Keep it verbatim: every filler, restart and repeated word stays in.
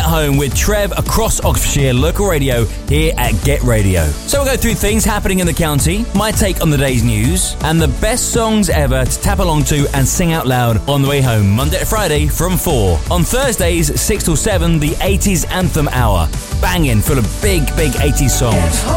home with Trev across Oxfordshire local radio here at Get Radio. So we'll go through things happening in the county, my take on the day's news, and the best songs ever to tap along to and sing out loud on the way home, Monday to Friday from four. On Thursdays, six till seven, the eighties Anthem Hour. Banging, full of big, big eighties songs.